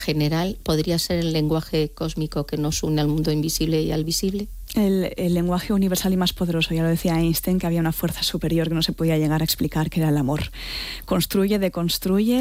general podría ser el lenguaje cósmico que nos une al mundo invisible y al visible? El lenguaje universal y más poderoso, ya lo decía Einstein, que había una fuerza superior que no se podía llegar a explicar, que era el amor. Construye, deconstruye